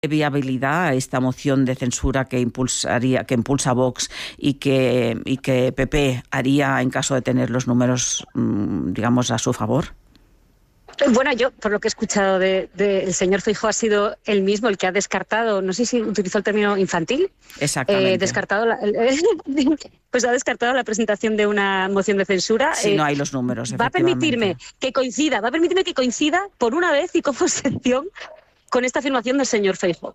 viabilidad a esta moción de censura que impulsa Vox y que PP haría en caso de tener los números, digamos, a su favor? Bueno, yo, por lo que he escuchado del señor Feijóo, ha sido él mismo el que ha descartado, no sé si utilizó el término infantil. Exactamente. Pues ha descartado la presentación de una moción de censura. Si no hay los números, va a permitirme que coincida por una vez y como excepción con esta afirmación del señor Feijóo.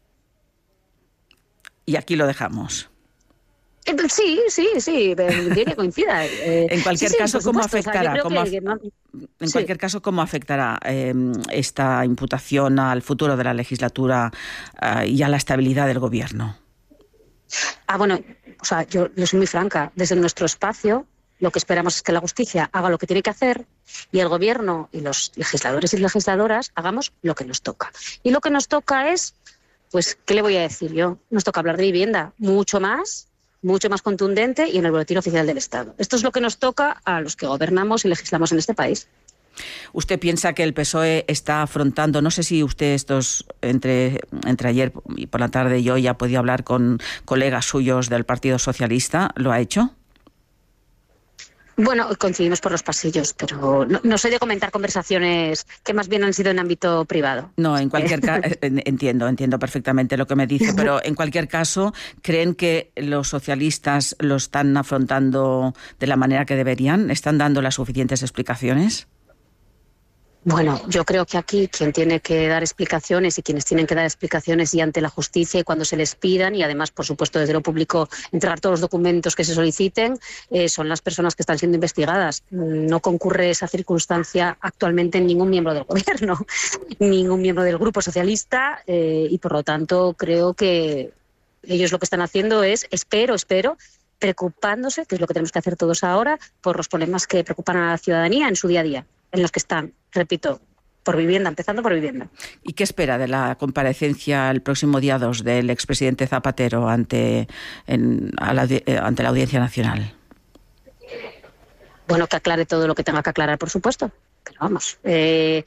Y aquí lo dejamos. Sí, que coincida. En cualquier caso, ¿cómo afectará? En Sí. cualquier caso, ¿cómo afectará esta imputación al futuro de la legislatura y a la estabilidad del gobierno? Bueno, yo soy muy franca. Desde nuestro espacio, lo que esperamos es que la justicia haga lo que tiene que hacer y el gobierno y los legisladores y legisladoras hagamos lo que nos toca. Y lo que nos toca es, pues, ¿qué le voy a decir yo? Nos toca hablar de vivienda, mucho más contundente y en el Boletín Oficial del Estado. Esto es lo que nos toca a los que gobernamos y legislamos en este país. ¿Usted piensa que el PSOE está afrontando, no sé si usted entre ayer y por la tarde y hoy ha podido hablar con colegas suyos del Partido Socialista, ¿lo ha hecho? Bueno, coincidimos por los pasillos, pero no soy de comentar conversaciones que más bien han sido en ámbito privado. No, en cualquier caso, entiendo perfectamente lo que me dice, pero en cualquier caso, ¿creen que los socialistas lo están afrontando de la manera que deberían? ¿Están dando las suficientes explicaciones? Bueno, yo creo que aquí quien tiene que dar explicaciones y quienes tienen que dar explicaciones y ante la justicia y cuando se les pidan y además, por supuesto, desde lo público entregar todos los documentos que se soliciten, son las personas que están siendo investigadas. No concurre esa circunstancia actualmente en ningún miembro del gobierno, ningún miembro del Grupo Socialista y, por lo tanto, creo que ellos lo que están haciendo es, espero, preocupándose, que es lo que tenemos que hacer todos ahora, por los problemas que preocupan a la ciudadanía en su día a día, en los que están, repito, por vivienda, empezando por vivienda. ¿Y qué espera de la comparecencia el próximo día 2 del expresidente Zapatero ante la Audiencia Nacional? Bueno, que aclare todo lo que tenga que aclarar, por supuesto. Pero vamos, es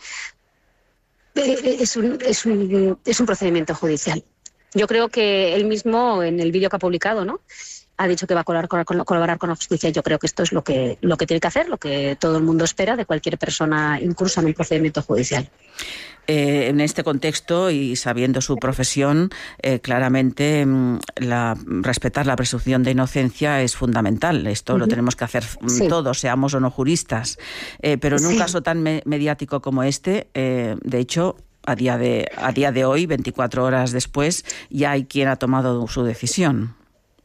un procedimiento judicial. Yo creo que él mismo, en el vídeo que ha publicado, ¿no?, ha dicho que va a colaborar con la justicia. Yo creo que esto es lo que tiene que hacer, lo que todo el mundo espera de cualquier persona incursa en un procedimiento judicial. En este contexto y sabiendo su profesión, claramente respetar la presunción de inocencia es fundamental. Esto lo tenemos que hacer todos, seamos o no juristas. Pero en un caso tan mediático como este, de hecho, a día de hoy, 24 horas después, ya hay quien ha tomado su decisión.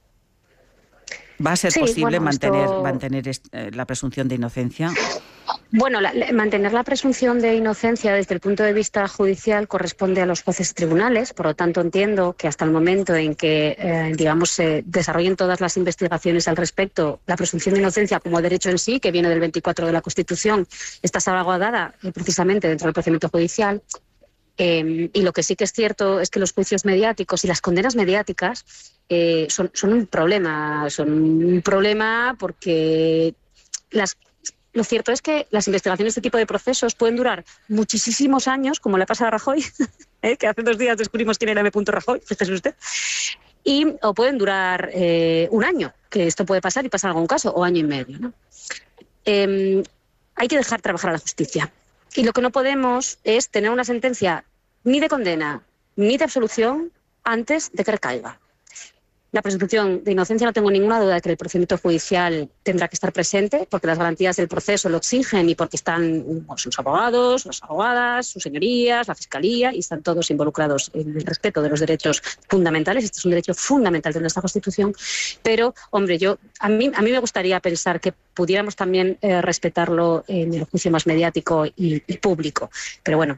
¿Va a ser posible mantener la presunción de inocencia? Bueno, mantener la presunción de inocencia desde el punto de vista judicial corresponde a los jueces tribunales. Por lo tanto, entiendo que hasta el momento en que, se desarrollen todas las investigaciones al respecto, la presunción de inocencia como derecho en sí, que viene del 24 de la Constitución, está salvaguardada precisamente dentro del procedimiento judicial. Y lo que sí que es cierto es que los juicios mediáticos y las condenas mediáticas son un problema. Son un problema porque lo cierto es que las investigaciones de este tipo de procesos pueden durar muchísimos años, como le ha pasado a Rajoy, que hace 2 días descubrimos quién era M. Rajoy, fíjese usted, o pueden durar un año, que esto puede pasar y pasa en algún caso, o año y medio, ¿no? Hay que dejar trabajar a la justicia. Y lo que no podemos es tener una sentencia ni de condena ni de absolución antes de que recaiga. La presunción de inocencia no tengo ninguna duda de que el procedimiento judicial tendrá que estar presente porque las garantías del proceso lo exigen y porque están sus abogados, las abogadas, sus señorías, la Fiscalía y están todos involucrados en el respeto de los derechos fundamentales. Este es un derecho fundamental de nuestra Constitución. Pero, hombre, a mí me gustaría pensar que pudiéramos también respetarlo en el juicio más mediático y público. Pero bueno,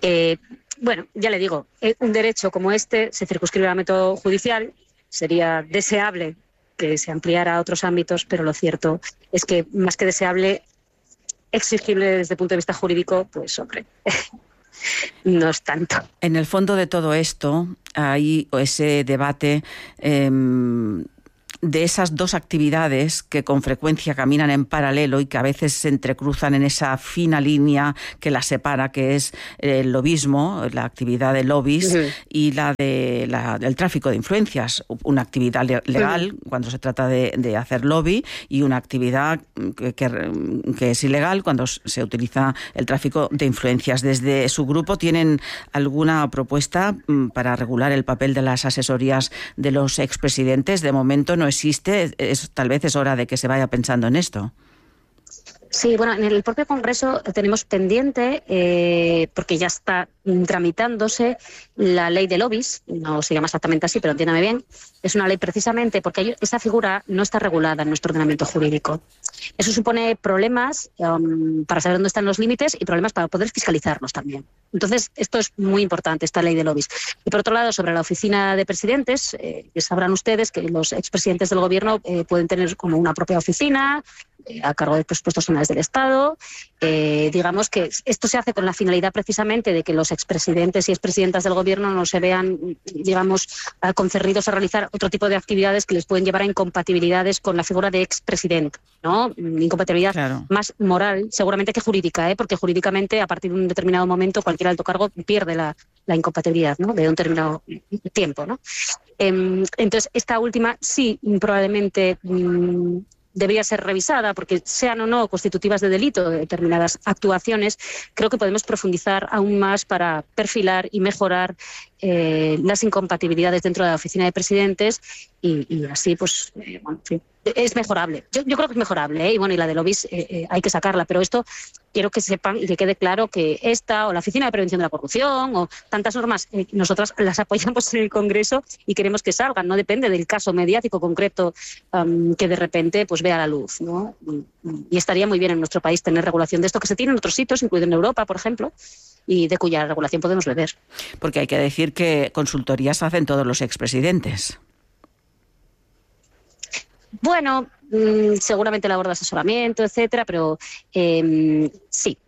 ya le digo, un derecho como este se circunscribe al método judicial. Sería deseable que se ampliara a otros ámbitos, pero lo cierto es que más que deseable, exigible desde el punto de vista jurídico, pues hombre, no es tanto. En el fondo de todo esto hay ese debate de esas dos actividades que con frecuencia caminan en paralelo y que a veces se entrecruzan en esa fina línea que las separa, que es el lobismo, la actividad de lobbies, y el tráfico de influencias, una actividad legal cuando se trata de hacer lobby y una actividad que es ilegal cuando se utiliza el tráfico de influencias. Desde su grupo, ¿tienen alguna propuesta para regular el papel de las asesorías de los expresidentes? De momento no existe, tal vez es hora de que se vaya pensando en esto. Sí, bueno, en el propio Congreso tenemos pendiente, porque ya está tramitándose la ley de lobbies, no se llama exactamente así, pero entiéndame bien, es una ley precisamente porque esa figura no está regulada en nuestro ordenamiento jurídico. Eso supone problemas para saber dónde están los límites y problemas para poder fiscalizarlos también. Entonces, esto es muy importante, esta ley de lobbies. Y por otro lado, sobre la oficina de presidentes, que sabrán ustedes que los expresidentes del Gobierno pueden tener como una propia oficina a cargo de presupuestos generales del Estado. Digamos que esto se hace con la finalidad precisamente de que los expresidentes y expresidentas del Gobierno no se vean, digamos, concernidos a realizar otro tipo de actividades que les pueden llevar a incompatibilidades con la figura de expresidente, ¿no? Incompatibilidad más moral, seguramente, que jurídica, porque jurídicamente, a partir de un determinado momento, cualquier alto cargo pierde la incompatibilidad, ¿no?, de un determinado tiempo, ¿no? Entonces, esta última sí, probablemente debería ser revisada, porque sean o no constitutivas de delito de determinadas actuaciones, creo que podemos profundizar aún más para perfilar y mejorar las incompatibilidades dentro de la oficina de presidentes y así, pues, bueno, sí, es mejorable. Yo creo que es mejorable, y bueno, y la de lobbies hay que sacarla, pero esto quiero que sepan y que quede claro que esta o la Oficina de Prevención de la Corrupción o tantas normas, nosotras las apoyamos en el Congreso y queremos que salgan, no depende del caso mediático concreto que de repente pues vea la luz, ¿no? Y estaría muy bien en nuestro país tener regulación de esto, que se tiene en otros sitios, incluido en Europa, por ejemplo, y de cuya regulación podemos beber. Porque hay que decir que consultorías hacen todos los expresidentes. Bueno, seguramente labor de asesoramiento, etcétera, pero sí.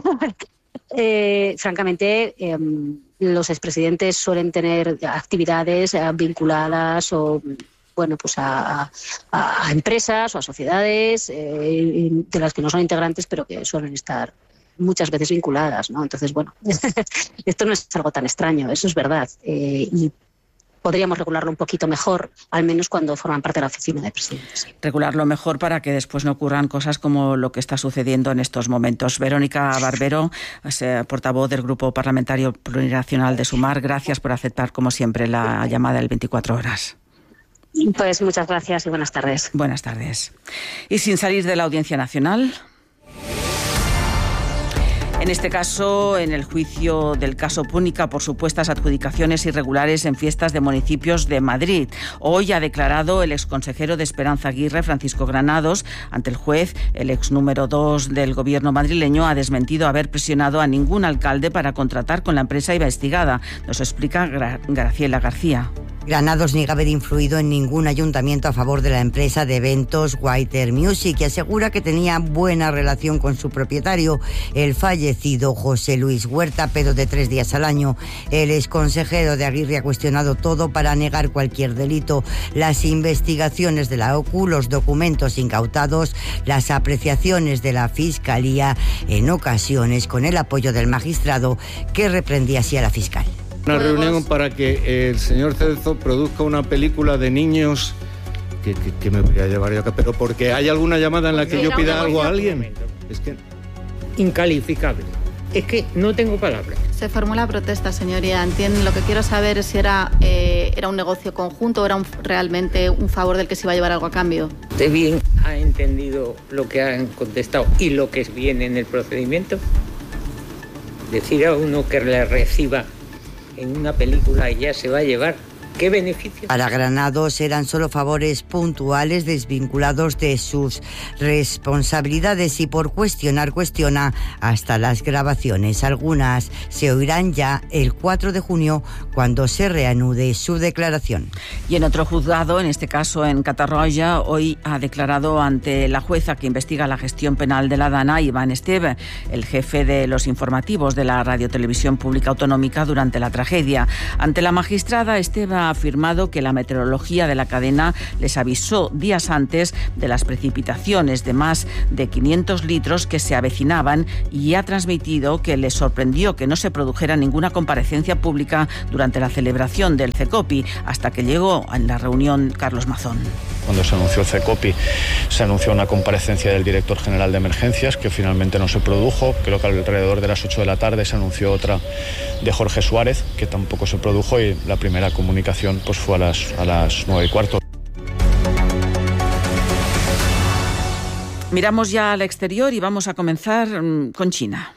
Francamente, los expresidentes suelen tener actividades vinculadas o, bueno, pues a empresas o a sociedades de las que no son integrantes, pero que suelen estar muchas veces vinculadas, ¿no? Entonces, bueno, esto no es algo tan extraño, eso es verdad. Y podríamos regularlo un poquito mejor, al menos cuando forman parte de la oficina de presidentes. Regularlo mejor para que después no ocurran cosas como lo que está sucediendo en estos momentos. Verónica Barbero, portavoz del Grupo Parlamentario Plurinacional de Sumar, gracias por aceptar, como siempre, la llamada del 24 horas. Pues muchas gracias y buenas tardes. Buenas tardes. Y sin salir de la Audiencia Nacional, en este caso, en el juicio del caso Púnica por supuestas adjudicaciones irregulares en fiestas de municipios de Madrid. Hoy ha declarado el exconsejero de Esperanza Aguirre, Francisco Granados, ante el juez. El ex número 2 del gobierno madrileño ha desmentido haber presionado a ningún alcalde para contratar con la empresa investigada. Nos explica Graciela García. Granados niega haber influido en ningún ayuntamiento a favor de la empresa de eventos Whiter Music y asegura que tenía buena relación con su propietario, el fallecido José Luis Huerta, pero de 3 días al año. El exconsejero de Aguirre ha cuestionado todo para negar cualquier delito: las investigaciones de la OCU, los documentos incautados, las apreciaciones de la Fiscalía, en ocasiones con el apoyo del magistrado, que reprendía así a la fiscal. Una reunión para que el señor Celso produzca una película de niños que me voy a llevar yo acá, pero porque hay alguna llamada en la que yo pida algo a alguien. Es que incalificable. Es que no tengo palabras. Se formula protesta, señoría. Entiendo, lo que quiero saber es si era un negocio conjunto o era realmente un favor del que se iba a llevar algo a cambio. ¿Usted bien ha entendido lo que han contestado y lo que viene en el procedimiento? Decir a uno que le reciba en una película y ya se va a llevar. ¿Qué beneficio? Para Granados eran solo favores puntuales desvinculados de sus responsabilidades y por cuestionar cuestiona hasta las grabaciones. Algunas se oirán ya el 4 de junio cuando se reanude su declaración. Y en otro juzgado, en este caso en Catarroja, hoy ha declarado ante la jueza que investiga la gestión penal de la Dana, Iván Esteve, el jefe de los informativos de la Radiotelevisión Pública Autonómica durante la tragedia. Ante la magistrada, Esteve ha afirmado que la meteorología de la cadena les avisó días antes de las precipitaciones de más de 500 litros que se avecinaban y ha transmitido que les sorprendió que no se produjera ninguna comparecencia pública durante la celebración del CECOPI, hasta que llegó en la reunión Carlos Mazón. Cuando se anunció el CECOPI, se anunció una comparecencia del director general de emergencias, que finalmente no se produjo. Creo que alrededor de las 8 de la tarde se anunció otra de Jorge Suárez, que tampoco se produjo, y la primera comunicación pues fue a las 9:15. Miramos ya al exterior y vamos a comenzar con China.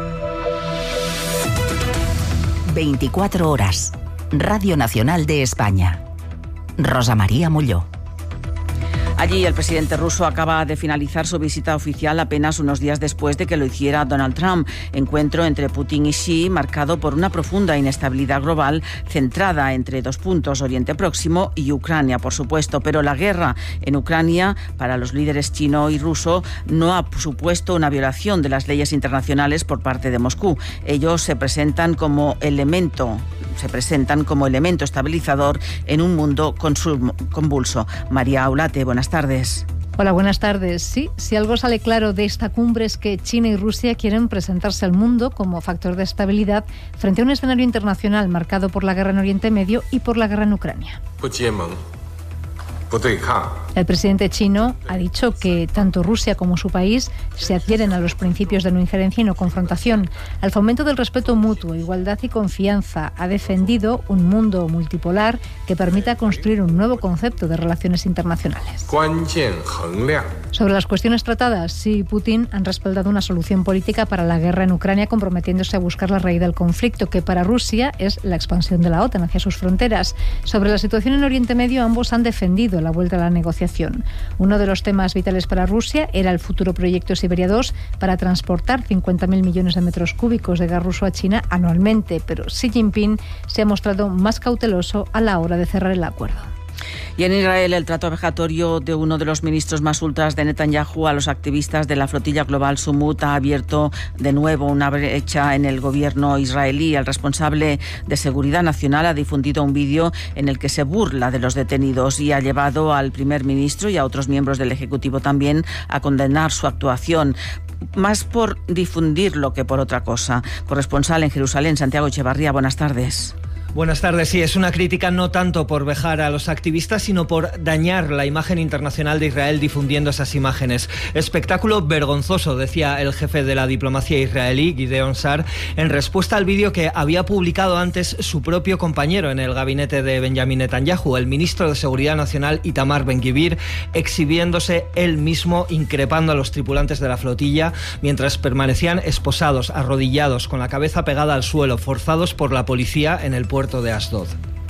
24 horas. Radio Nacional de España. Rosa María Molló. Allí el presidente ruso acaba de finalizar su visita oficial apenas unos días después de que lo hiciera Donald Trump. Encuentro entre Putin y Xi marcado por una profunda inestabilidad global centrada entre dos puntos, Oriente Próximo y Ucrania, por supuesto. Pero la guerra en Ucrania para los líderes chino y ruso no ha supuesto una violación de las leyes internacionales por parte de Moscú. Ellos se presentan como elemento estabilizador en un mundo convulso. María Aulate, buenas tardes. Hola, buenas tardes. Sí, si algo sale claro de esta cumbre es que China y Rusia quieren presentarse al mundo como factor de estabilidad frente a un escenario internacional marcado por la guerra en Oriente Medio y por la guerra en Ucrania. El presidente chino ha dicho que tanto Rusia como su país se adhieren a los principios de no injerencia y no confrontación, al fomento del respeto mutuo, igualdad y confianza. Ha defendido un mundo multipolar que permita construir un nuevo concepto de relaciones internacionales. Sobre las cuestiones tratadas, Xi y Putin han respaldado una solución política para la guerra en Ucrania, comprometiéndose a buscar la raíz del conflicto, que para Rusia es la expansión de la OTAN hacia sus fronteras. Sobre la situación en Oriente Medio, ambos han defendido la vuelta a la negociación. Uno de los temas vitales para Rusia era el futuro proyecto Siberia 2 para transportar 50.000 millones de metros cúbicos de gas ruso a China anualmente, pero Xi Jinping se ha mostrado más cauteloso a la hora de cerrar el acuerdo. Y en Israel, el trato vejatorio de uno de los ministros más ultras de Netanyahu a los activistas de la flotilla global Sumut ha abierto de nuevo una brecha en el gobierno israelí. El responsable de Seguridad Nacional ha difundido un vídeo en el que se burla de los detenidos y ha llevado al primer ministro y a otros miembros del Ejecutivo también a condenar su actuación, más por difundirlo que por otra cosa. Corresponsal en Jerusalén, Santiago Echevarría, buenas tardes. Buenas tardes. Sí, es una crítica no tanto por vejar a los activistas, sino por dañar la imagen internacional de Israel difundiendo esas imágenes. Espectáculo vergonzoso, decía el jefe de la diplomacia israelí, Gideon Sar, en respuesta al vídeo que había publicado antes su propio compañero en el gabinete de Benjamin Netanyahu, el ministro de Seguridad Nacional Itamar Ben-Gvir, exhibiéndose él mismo, increpando a los tripulantes de la flotilla, mientras permanecían esposados, arrodillados, con la cabeza pegada al suelo, forzados por la policía en el puerto de Asdod.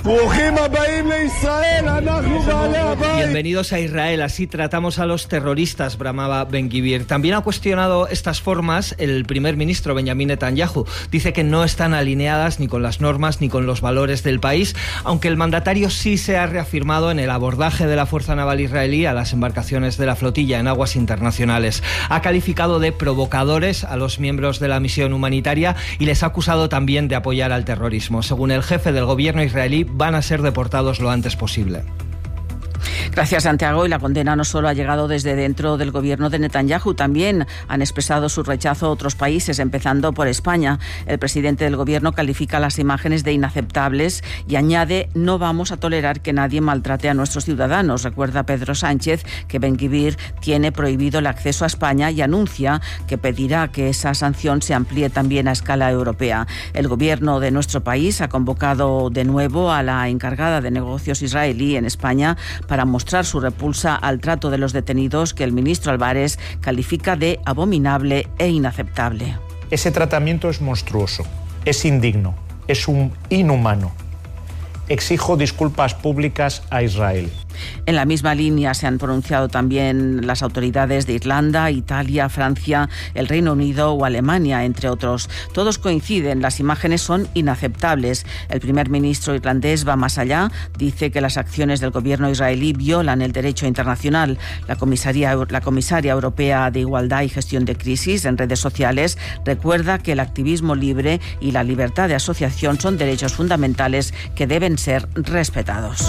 Bienvenidos a Israel, así tratamos a los terroristas, bramaba Ben-Gvir. También ha cuestionado estas formas el primer ministro Benjamin Netanyahu. Dice que no están alineadas ni con las normas ni con los valores del país, aunque el mandatario sí se ha reafirmado en el abordaje de la Fuerza Naval israelí a las embarcaciones de la flotilla en aguas internacionales. Ha calificado de provocadores a los miembros de la misión humanitaria y les ha acusado también de apoyar al terrorismo. Según el jefe del gobierno israelí, van a ser deportados lo antes posible. Gracias, Santiago. Y la condena no solo ha llegado desde dentro del gobierno de Netanyahu, también han expresado su rechazo otros países, empezando por España. El presidente del gobierno califica las imágenes de inaceptables y añade: no vamos a tolerar que nadie maltrate a nuestros ciudadanos. Recuerda Pedro Sánchez que Ben-Gvir tiene prohibido el acceso a España y anuncia que pedirá que esa sanción se amplíe también a escala europea. El gobierno de nuestro país ha convocado de nuevo a la encargada de negocios israelí en España para mostrar su repulsa al trato de los detenidos, que el ministro Álvarez califica de abominable e inaceptable. Ese tratamiento es monstruoso, es indigno, es inhumano. Exijo disculpas públicas a Israel. En la misma línea se han pronunciado también las autoridades de Irlanda, Italia, Francia, el Reino Unido o Alemania, entre otros. Todos coinciden, las imágenes son inaceptables. El primer ministro irlandés va más allá, dice que las acciones del gobierno israelí violan el derecho internacional. La comisaria europea de Igualdad y Gestión de Crisis en redes sociales recuerda que el activismo libre y la libertad de asociación son derechos fundamentales que deben ser respetados.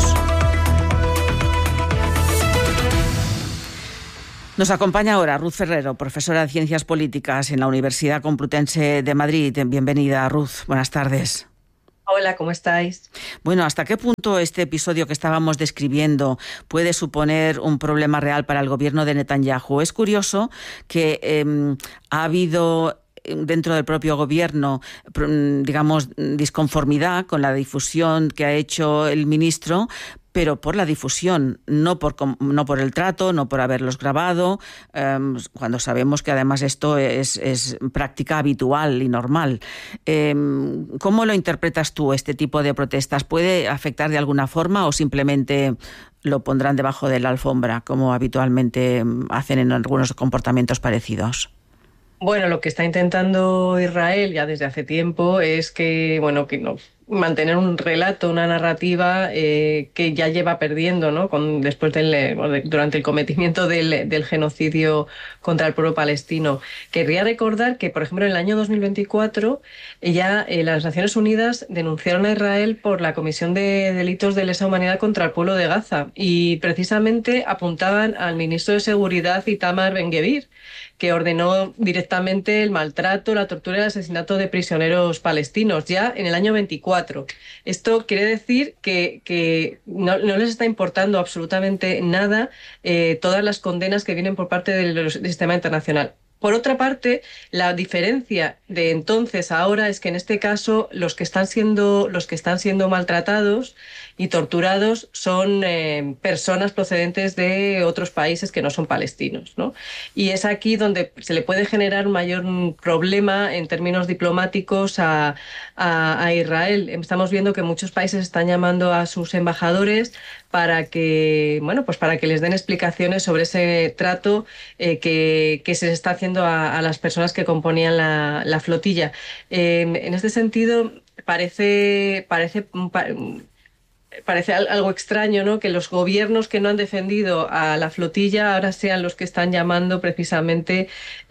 Nos acompaña ahora Ruth Ferrero, profesora de Ciencias Políticas en la Universidad Complutense de Madrid. Bienvenida, Ruth. Buenas tardes. Hola, ¿cómo estáis? Bueno, ¿hasta qué punto este episodio que estábamos describiendo puede suponer un problema real para el gobierno de Netanyahu? Es curioso que ha habido dentro del propio gobierno, digamos, disconformidad con la difusión que ha hecho el ministro, pero por la difusión, no por el trato, no por haberlos grabado, cuando sabemos que además esto es práctica habitual y normal. ¿Cómo lo interpretas tú, este tipo de protestas? ¿Puede afectar de alguna forma o simplemente lo pondrán debajo de la alfombra, como habitualmente hacen en algunos comportamientos parecidos? Bueno, lo que está intentando Israel ya desde hace tiempo es que mantener un relato, una narrativa que ya lleva perdiendo, ¿no? Durante el cometimiento del genocidio contra el pueblo palestino. Querría recordar que, por ejemplo, en el año 2024 ya las Naciones Unidas denunciaron a Israel por la comisión de delitos de lesa humanidad contra el pueblo de Gaza y precisamente apuntaban al ministro de Seguridad Itamar Ben-Gvir, que ordenó directamente el maltrato, la tortura y el asesinato de prisioneros palestinos ya en el año 24. Esto quiere decir que no les está importando absolutamente nada todas las condenas que vienen por parte del sistema internacional. Por otra parte, la diferencia de entonces a ahora es que en este caso los que están siendo maltratados y torturados son personas procedentes de otros países que no son palestinos, ¿no? Y es aquí donde se le puede generar un mayor problema en términos diplomáticos a Israel. Estamos viendo que muchos países están llamando a sus embajadores para que les den explicaciones sobre ese trato que se está haciendo a las personas que componían la flotilla. En este sentido, parece algo extraño, ¿no?, que los gobiernos que no han defendido a la flotilla ahora sean los que están llamando precisamente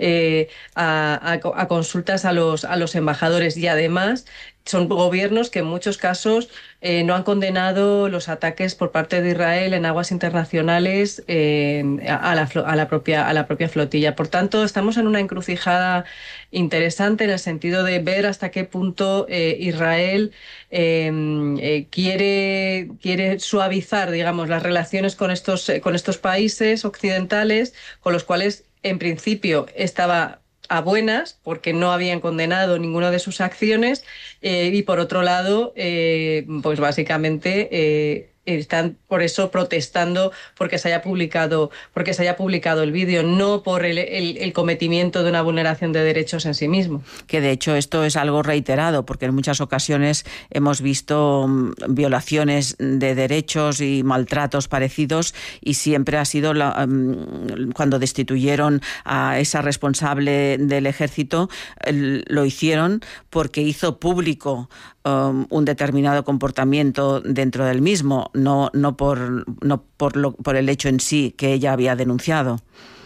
a consultas a los embajadores, y además son gobiernos que en muchos casos no han condenado los ataques por parte de Israel en aguas internacionales a la propia flotilla. Por tanto, estamos en una encrucijada interesante en el sentido de ver hasta qué punto Israel quiere suavizar, digamos, las relaciones con estos países occidentales, con los cuales en principio estaba a buenas porque no habían condenado ninguna de sus acciones, y por otro lado pues básicamente están por eso protestando porque se haya publicado el vídeo, no por el cometimiento de una vulneración de derechos en sí mismo. Que de hecho esto es algo reiterado, porque en muchas ocasiones hemos visto violaciones de derechos y maltratos parecidos, y siempre ha sido cuando destituyeron a esa responsable del ejército, lo hicieron porque hizo público un determinado comportamiento dentro del mismo, no por el hecho en sí que ella había denunciado.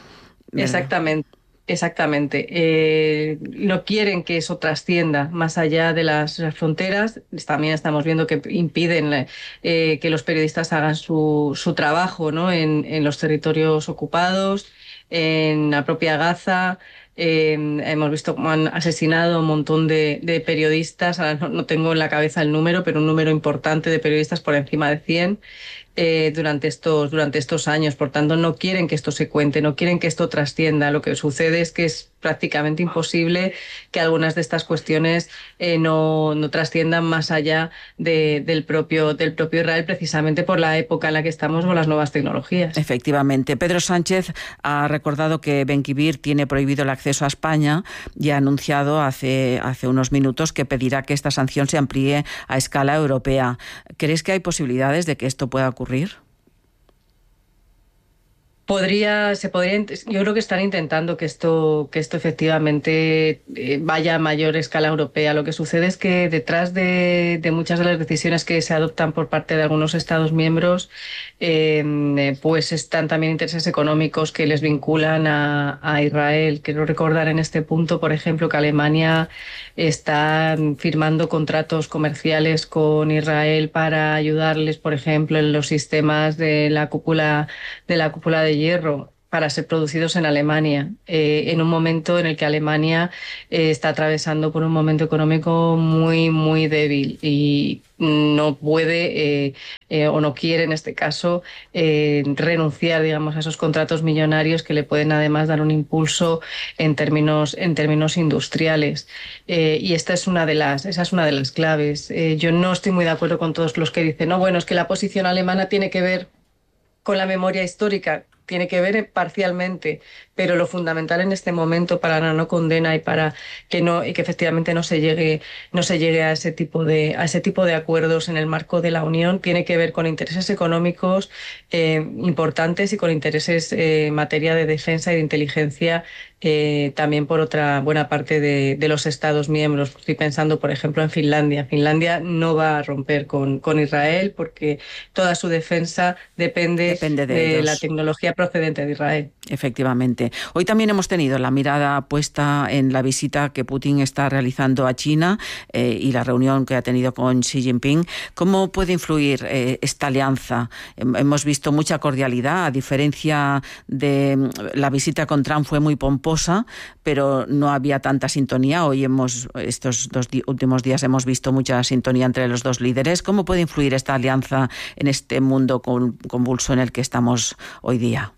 Exactamente. No quieren que eso trascienda más allá de las fronteras. También estamos viendo que impiden que los periodistas hagan su trabajo, ¿no?, en los territorios ocupados, en la propia Gaza. Hemos visto cómo han asesinado un montón de periodistas. Ahora no tengo en la cabeza el número, pero un número importante de periodistas, por encima de 100, durante estos años. Por tanto, no quieren que esto se cuente, no quieren que esto trascienda. Lo que sucede es que es prácticamente imposible que algunas de estas cuestiones no trasciendan más allá del propio Israel, precisamente por la época en la que estamos con las nuevas tecnologías. Efectivamente. Pedro Sánchez ha recordado que Ben-Gvir tiene prohibido el acceso a España y ha anunciado hace unos minutos que pedirá que esta sanción se amplíe a escala europea. ¿Crees que hay posibilidades de que esto pueda ocurrir? Yo creo que están intentando que esto efectivamente vaya a mayor escala europea. Lo que sucede es que detrás de muchas de las decisiones que se adoptan por parte de algunos Estados miembros, pues están también intereses económicos que les vinculan a Israel. Quiero recordar en este punto, por ejemplo, que Alemania está firmando contratos comerciales con Israel para ayudarles, por ejemplo, en los sistemas de la cúpula de hierro para ser producidos en Alemania, en un momento en el que Alemania está atravesando por un momento económico muy, muy débil y no puede o no quiere, en este caso, renunciar, digamos, a esos contratos millonarios que le pueden además dar un impulso en términos industriales. Y esa es una de las claves. Yo no estoy muy de acuerdo con todos los que dicen, no, bueno, es que la posición alemana tiene que ver con la memoria histórica, tiene que ver parcialmente, pero lo fundamental en este momento para la no condena y para que efectivamente no se llegue a ese tipo de acuerdos en el marco de la Unión tiene que ver con intereses económicos importantes y con intereses en materia de defensa y de inteligencia también por otra buena parte de los Estados miembros. Estoy pensando, por ejemplo, en Finlandia. Finlandia no va a romper con Israel porque toda su defensa depende de la tecnología procedente de Israel. Efectivamente. Hoy también hemos tenido la mirada puesta en la visita que Putin está realizando a China y la reunión que ha tenido con Xi Jinping. ¿Cómo puede influir esta alianza? Hemos visto mucha cordialidad, a diferencia de la visita con Trump fue muy pomposa, pero no había tanta sintonía. Hoy estos últimos días hemos visto mucha sintonía entre los dos líderes. ¿Cómo puede influir esta alianza en este mundo convulso en el que estamos hoy día?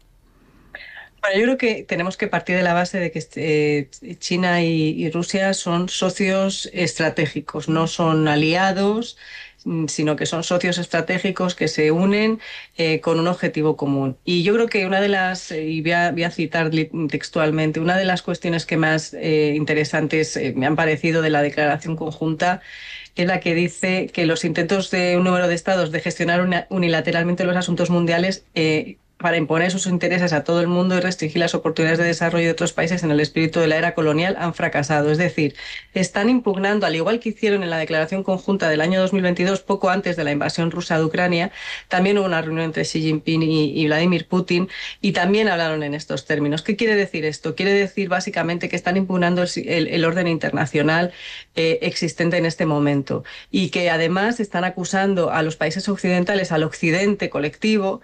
Bueno, yo creo que tenemos que partir de la base de que China y Rusia son socios estratégicos, no son aliados, sino que son socios estratégicos que se unen con un objetivo común. Y yo creo que una de las, y voy a citar textualmente, una de las cuestiones que más interesantes me han parecido de la declaración conjunta es la que dice que los intentos de un número de estados de gestionar unilateralmente los asuntos mundiales para imponer sus intereses a todo el mundo y restringir las oportunidades de desarrollo de otros países en el espíritu de la era colonial han fracasado. Es decir, están impugnando, al igual que hicieron en la declaración conjunta del año 2022, poco antes de la invasión rusa de Ucrania, también hubo una reunión entre Xi Jinping y Vladimir Putin y también hablaron en estos términos. ¿Qué quiere decir esto? Quiere decir básicamente que están impugnando el orden internacional existente en este momento y que además están acusando a los países occidentales, al occidente colectivo,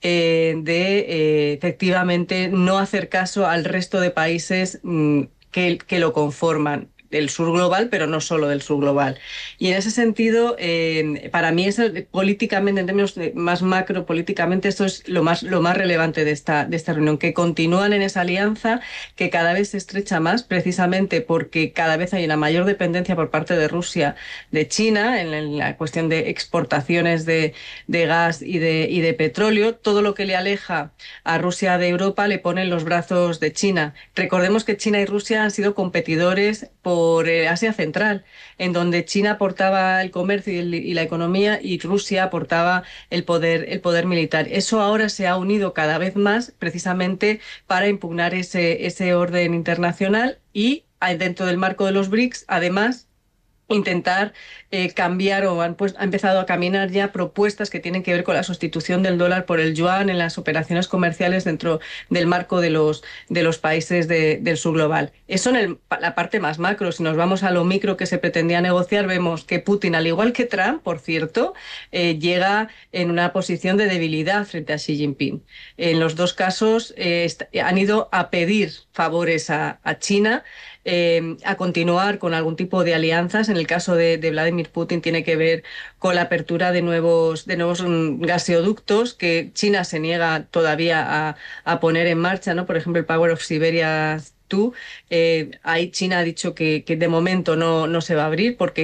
de efectivamente no hacer caso al resto de países que lo conforman, del sur global, pero no solo del sur global. Y en ese sentido, para mí, políticamente, en términos más macro, políticamente, esto es lo más relevante de esta reunión, que continúan en esa alianza, que cada vez se estrecha más, precisamente porque cada vez hay una mayor dependencia por parte de Rusia de China, en la cuestión de exportaciones de gas y de petróleo. Todo lo que le aleja a Rusia de Europa le pone en los brazos de China. Recordemos que China y Rusia han sido competidores por Asia Central, en donde China aportaba el comercio y la economía y Rusia aportaba el poder militar. Eso ahora se ha unido cada vez más precisamente para impugnar ese orden internacional y dentro del marco de los BRICS, además, intentar cambiar o ha empezado a caminar ya propuestas que tienen que ver con la sustitución del dólar por el yuan en las operaciones comerciales dentro del marco de los países del sur global. Eso en la parte más macro. Si nos vamos a lo micro que se pretendía negociar, vemos que Putin, al igual que Trump, por cierto, llega en una posición de debilidad frente a Xi Jinping. En los dos casos han ido a pedir favores a China, a continuar con algún tipo de alianzas. En el caso de Vladimir Putin tiene que ver con la apertura de nuevos gaseoductos que China se niega todavía a poner en marcha, ¿no? Por ejemplo, el Power of Siberia 2. Ahí China ha dicho que de momento no se va a abrir porque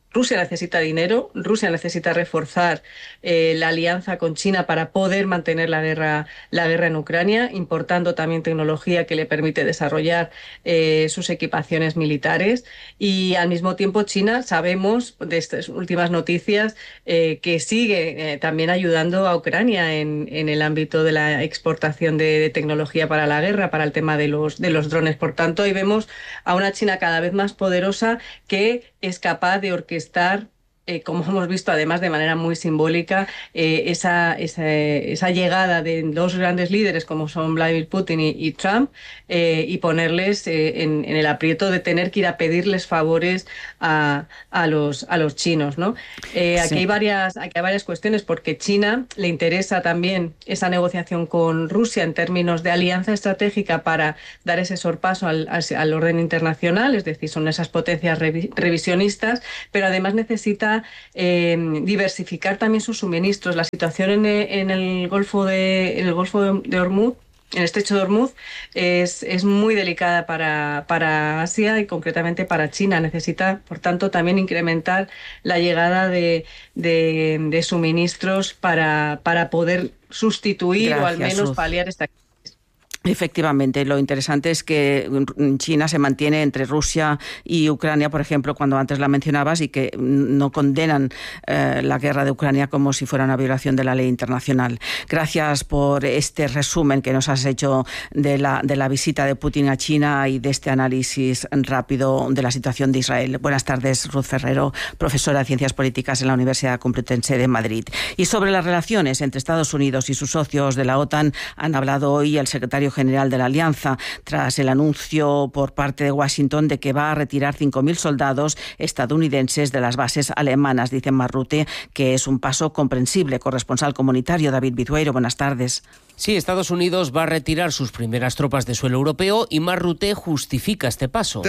Rusia necesita dinero, Rusia necesita reforzar la alianza con China para poder mantener la guerra en Ucrania, importando también tecnología que le permite desarrollar sus equipaciones militares. Y al mismo tiempo China, sabemos de estas últimas noticias, que sigue también ayudando a Ucrania en el ámbito de la exportación de tecnología para la guerra, para el tema de los drones. Por tanto, ahí vemos a una China cada vez más poderosa que es capaz de orquestar, como hemos visto además de manera muy simbólica, esa llegada de dos grandes líderes como son Vladimir Putin y Trump, y ponerles en el aprieto de tener que ir a pedirles favores a los chinos, ¿no? Aquí hay varias cuestiones, porque China le interesa también esa negociación con Rusia en términos de alianza estratégica para dar ese sorpaso al orden internacional, es decir, son esas potencias revisionistas, pero además necesita diversificar también sus suministros. La situación en el Golfo de Hormuz, en el estrecho de Hormuz, es muy delicada para Asia y concretamente para China. Necesita, por tanto, también incrementar la llegada de suministros para poder sustituir o al menos paliar esta crisis. Efectivamente, lo interesante es que China se mantiene entre Rusia y Ucrania, por ejemplo, cuando antes la mencionabas, y que no condenan la guerra de Ucrania como si fuera una violación de la ley internacional. Gracias por este resumen que nos has hecho de la visita de Putin a China y de este análisis rápido de la situación de Israel. Buenas tardes, Ruth Ferrero, profesora de Ciencias Políticas en la Universidad Complutense de Madrid. Y sobre las relaciones entre Estados Unidos y sus socios de la OTAN han hablado hoy el secretario general de la Alianza, tras el anuncio por parte de Washington de que va a retirar 5.000 soldados estadounidenses de las bases alemanas. Dice Mark Rutte que es un paso comprensible. Corresponsal comunitario David Bitueiro, buenas tardes. Sí, Estados Unidos va a retirar sus primeras tropas de suelo europeo y Mark Rutte justifica este paso.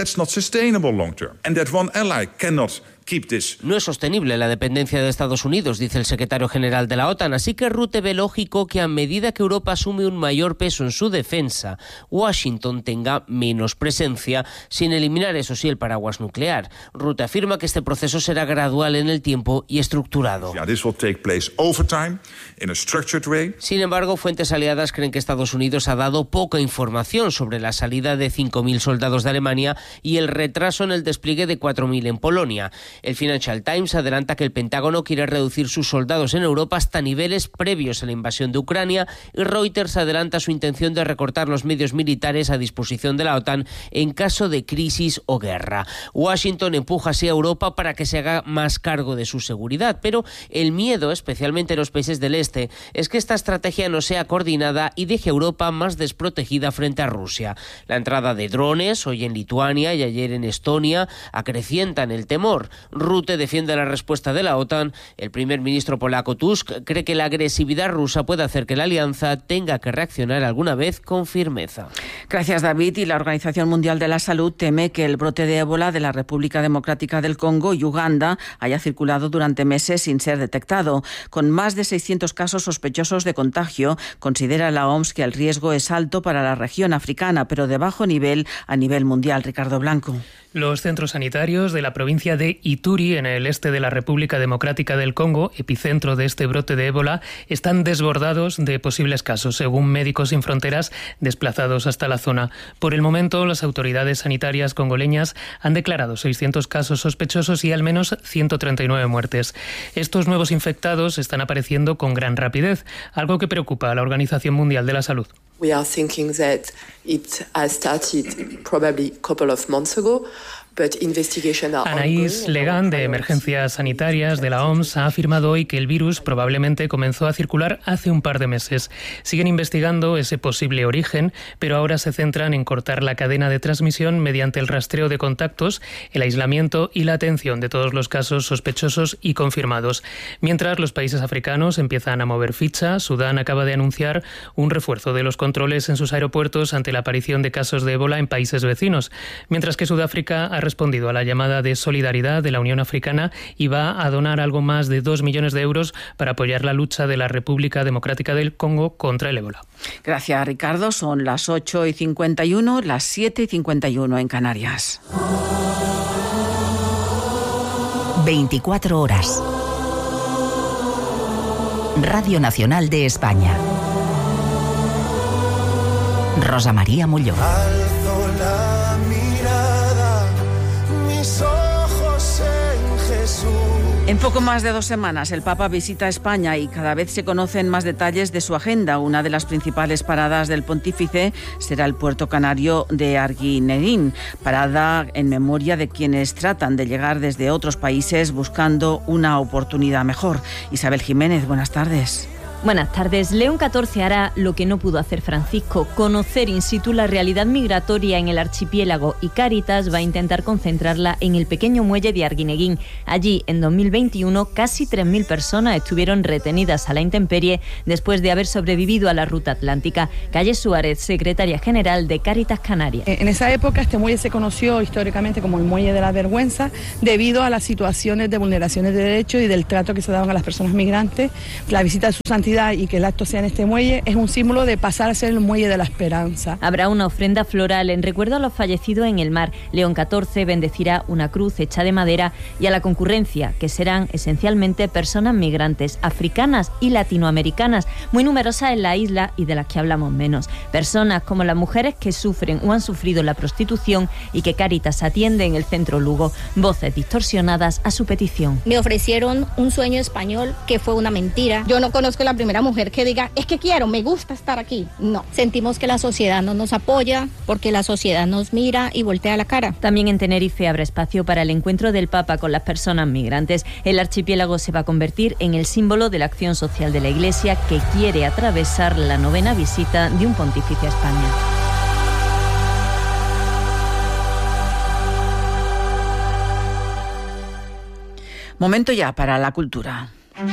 No es sostenible la dependencia de Estados Unidos, dice el secretario general de la OTAN, así que Rutte ve lógico que a medida que Europa asume un mayor peso en su defensa, Washington tenga menos presencia, sin eliminar, eso sí, el paraguas nuclear. Rutte afirma que este proceso será gradual en el tiempo y estructurado. Sin embargo, fuentes aliadas creen que Estados Unidos ha dado poca información sobre la salida de 5.000 soldados de Alemania y el retraso en el despliegue de 4.000 en Polonia. El Financial Times adelanta que el Pentágono quiere reducir sus soldados en Europa hasta niveles previos a la invasión de Ucrania, y Reuters adelanta su intención de recortar los medios militares a disposición de la OTAN en caso de crisis o guerra. Washington empuja así a Europa para que se haga más cargo de su seguridad, pero el miedo, especialmente en los países del este, es que esta estrategia no sea coordinada y deje a Europa más desprotegida frente a Rusia. La entrada de drones, hoy en Lituania y ayer en Estonia, acrecientan el temor. Rutte defiende la respuesta de la OTAN. El primer ministro polaco Tusk cree que la agresividad rusa puede hacer que la alianza tenga que reaccionar alguna vez con firmeza. Gracias, David. Y la Organización Mundial de la Salud teme que el brote de ébola de la República Democrática del Congo y Uganda haya circulado durante meses sin ser detectado. Con más de 600 casos sospechosos de contagio, considera la OMS que el riesgo es alto para la región africana, pero de bajo nivel a nivel mundial. Ricardo Blanco. Los centros sanitarios de la provincia de Ituri, en el este de la República Democrática del Congo, epicentro de este brote de ébola, están desbordados de posibles casos, según Médicos Sin Fronteras desplazados hasta la zona. Por el momento, las autoridades sanitarias congoleñas han declarado 600 casos sospechosos y al menos 139 muertes. Estos nuevos infectados están apareciendo con gran rapidez, algo que preocupa a la Organización Mundial de la Salud. We are thinking that it has started probably a couple of months ago. Anaïs Legan, de Emergencias Sanitarias de la OMS, ha afirmado hoy que el virus probablemente comenzó a circular hace un par de meses. Siguen investigando ese posible origen, pero ahora se centran en cortar la cadena de transmisión mediante el rastreo de contactos, el aislamiento y la atención de todos los casos sospechosos y confirmados. Mientras los países africanos empiezan a mover ficha, Sudán acaba de anunciar un refuerzo de los controles en sus aeropuertos ante la aparición de casos de ébola en países vecinos, mientras que Sudáfrica ha respondido a la llamada de solidaridad de la Unión Africana y va a donar algo más de 2 millones de euros para apoyar la lucha de la República Democrática del Congo contra el ébola. Gracias, Ricardo. Son las 8:51, las 7:51 en Canarias. 24 horas. Radio Nacional de España. Rosa María Mulló. Alzo la mirada, mis ojos en Jesús. En poco más de 2 semanas el Papa visita España y cada vez se conocen más detalles de su agenda. Una de las principales paradas del pontífice será el puerto canario de Arguineguín, parada en memoria de quienes tratan de llegar desde otros países buscando una oportunidad mejor. Isabel Jiménez, buenas tardes. Buenas tardes. León XIV hará lo que no pudo hacer Francisco, conocer in situ la realidad migratoria en el archipiélago, y Cáritas va a intentar concentrarla en el pequeño muelle de Arguineguín. Allí, en 2021, casi 3.000 personas estuvieron retenidas a la intemperie después de haber sobrevivido a la ruta atlántica. Calle Suárez, secretaria general de Cáritas Canarias. En esa época este muelle se conoció históricamente como el muelle de la vergüenza debido a las situaciones de vulneraciones de derechos y del trato que se daban a las personas migrantes. La visita de su santidad y que el acto sea en este muelle es un símbolo de pasar a ser el muelle de la esperanza. Habrá una ofrenda floral en recuerdo a los fallecidos en el mar. León XIV bendecirá una cruz hecha de madera y a la concurrencia, que serán esencialmente personas migrantes, africanas y latinoamericanas, muy numerosas en la isla y de las que hablamos menos. Personas como las mujeres que sufren o han sufrido la prostitución y que Cáritas atiende en el Centro Lugo. Voces distorsionadas a su petición. Me ofrecieron un sueño español que fue una mentira. Yo no conozco la primera mujer que diga, es que quiero, me gusta estar aquí. No, sentimos que la sociedad no nos apoya porque la sociedad nos mira y voltea la cara. También en Tenerife habrá espacio para el encuentro del Papa con las personas migrantes. El archipiélago se va a convertir en el símbolo de la acción social de la Iglesia, que quiere atravesar la 9ª visita de un pontífice a España. Momento ya para la cultura.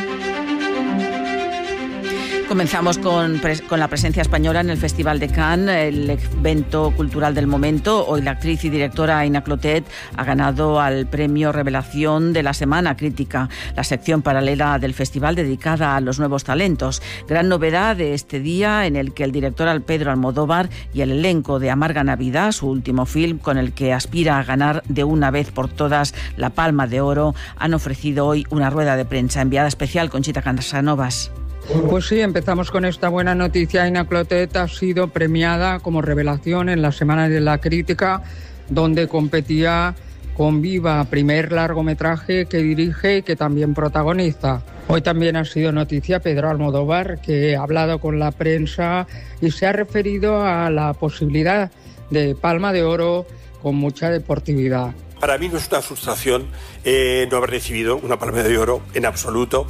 Comenzamos con la presencia española en el Festival de Cannes, el evento cultural del momento. Hoy la actriz y directora Aina Clotet ha ganado al premio Revelación de la Semana Crítica, la sección paralela del festival dedicada a los nuevos talentos. Gran novedad de este día, en el que el director Pedro Almodóvar y el elenco de Amarga Navidad, su último film con el que aspira a ganar de una vez por todas la Palma de Oro, han ofrecido hoy una rueda de prensa. Enviada especial, Conchita Casanovas. Pues sí, empezamos con esta buena noticia. Aina Clotet ha sido premiada como revelación en la Semana de la Crítica, donde competía con Viva, primer largometraje que dirige y que también protagoniza. Hoy también ha sido noticia Pedro Almodóvar, que ha hablado con la prensa y se ha referido a la posibilidad de Palma de Oro con mucha deportividad. Para mí no es una frustración no haber recibido una Palma de Oro en absoluto.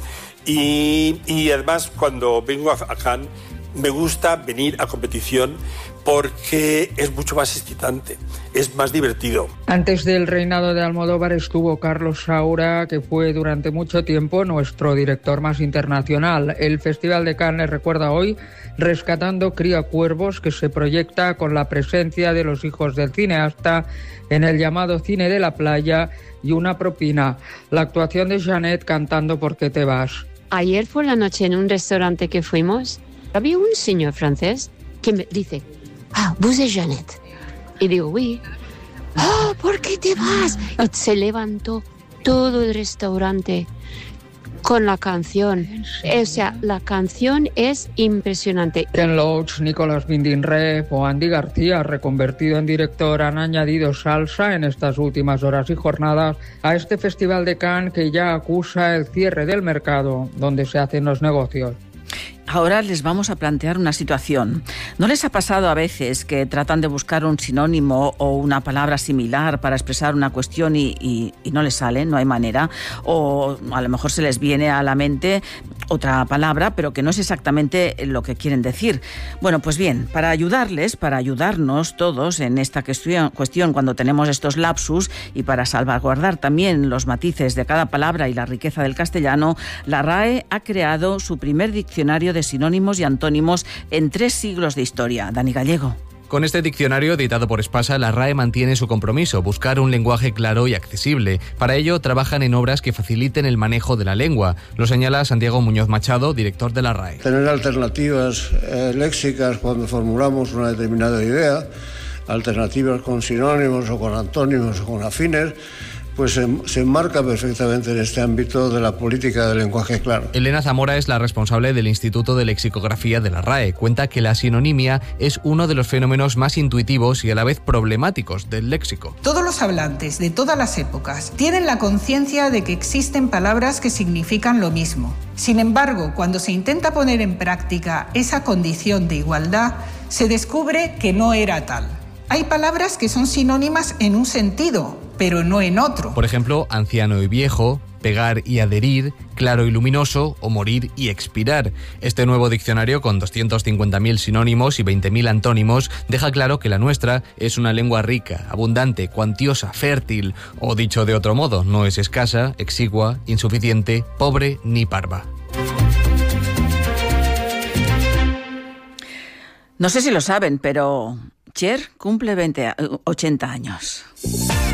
Y además, cuando vengo a Cannes, me gusta venir a competición porque es mucho más excitante, es más divertido. Antes del reinado de Almodóvar estuvo Carlos Saura, que fue durante mucho tiempo nuestro director más internacional. El Festival de Cannes recuerda hoy Rescatando Criacuervos, que se proyecta con la presencia de los hijos del cineasta en el llamado Cine de la Playa y una propina. La actuación de Jeanette cantando ¿Por qué te vas? Ayer por la noche en un restaurante que fuimos, había un señor francés que me dice, ¿vous êtes Jeanette? Y digo, oui. ¿Por qué te vas? Y se levantó todo el restaurante con la canción. O sea, la canción es impresionante. Ken Loach, Nicolás Winding Refn o Andy García, reconvertido en director, han añadido salsa en estas últimas horas y jornadas a este Festival de Cannes, que ya acusa el cierre del mercado donde se hacen los negocios. Ahora les vamos a plantear una situación. ¿No les ha pasado a veces que tratan de buscar un sinónimo o una palabra similar para expresar una cuestión y no les sale, no hay manera? O a lo mejor se les viene a la mente otra palabra, pero que no es exactamente lo que quieren decir. Bueno, pues bien, para ayudarnos todos en esta cuestión cuando tenemos estos lapsus y para salvaguardar también los matices de cada palabra y la riqueza del castellano, la RAE ha creado su primer diccionario de sinónimos y antónimos en 3 siglos de historia. Dani Gallego. Con este diccionario editado por Espasa, la RAE mantiene su compromiso, buscar un lenguaje claro y accesible. Para ello, trabajan en obras que faciliten el manejo de la lengua. Lo señala Santiago Muñoz Machado, director de la RAE. Tener alternativas léxicas cuando formulamos una determinada idea, alternativas con sinónimos o con antónimos o con afines, pues se enmarca perfectamente en este ámbito de la política del lenguaje claro. Elena Zamora es la responsable del Instituto de Lexicografía de la RAE. Cuenta que la sinonimia es uno de los fenómenos más intuitivos y a la vez problemáticos del léxico. Todos los hablantes de todas las épocas tienen la conciencia de que existen palabras que significan lo mismo. Sin embargo, cuando se intenta poner en práctica esa condición de igualdad, se descubre que no era tal. Hay palabras que son sinónimas en un sentido, pero no en otro. Por ejemplo, anciano y viejo, pegar y adherir, claro y luminoso o morir y expirar. Este nuevo diccionario, con 250.000 sinónimos y 20.000 antónimos, deja claro que la nuestra es una lengua rica, abundante, cuantiosa, fértil, o dicho de otro modo, no es escasa, exigua, insuficiente, pobre ni parva. No sé si lo saben, pero Cher cumple 80 años.